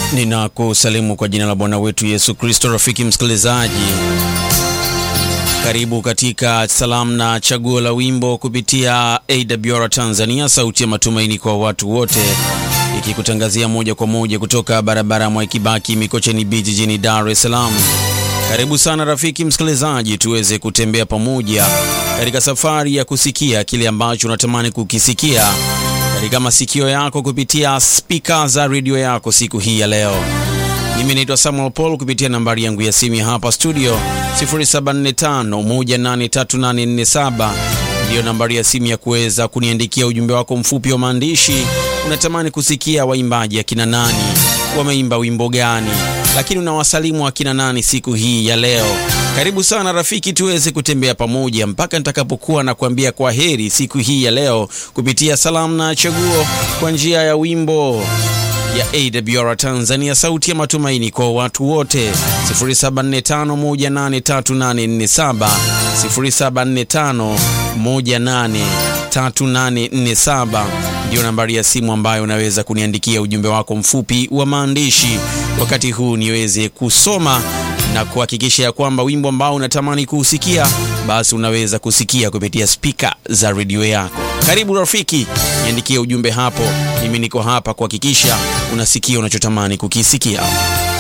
Ninakusalimu kwa jina la Bwana wetu Yesu Kristo. Rafiki msikilizaji, karibu katika salamu na chaguo la wimbo kupitia AWR Tanzania, sauti ya matumaini kwa watu wote, ikikutangazia moja kwa moja kutoka barabara ya Mwai Kibaki Mikocheni B jijini Dar es Salaam. Karibu sana rafiki msikilizaji, tuweze kutembea pamoja katika safari ya kusikia kile ambacho unatamani kukisikia katika masikio yako kupitia speaker za radio yako siku hii ya leo. Mimi naitwa Samuel Paul. Kupitia nambari yangu ya simu hapa studio 0745183847 ndio nambari ya simu ya kuweza kuniandikia ujumbe wako mfupi wa maandishi. Unatamani kusikia waimbaji akina nani, wameimba wimbo gani, lakini unawasalimu akina nani siku hii ya leo. Karibu sana rafiki, tuweze kutembea pamoja mpaka nitakapokuwa na kuambia kwa heri siku hii ya leo kupitia salamu na chaguo kwa njia ya wimbo ya AWR Tanzania, sauti ya matumaini kwa watu wote. 0745183847 0745183847 ndio nambari ya simu ambayo unaweza kuniandikia ujumbe wako mfupi wa maandishi. Wakati huu niweze kusoma na kuhakikisha ya kwamba wimbo ambao unatamani kuusikia basi unaweza kusikia kupitia speaker za radio yako. Karibu rafiki, niandikie ujumbe hapo. Mimi niko hapa kuhakikisha unasikia unachotamani kukisikia.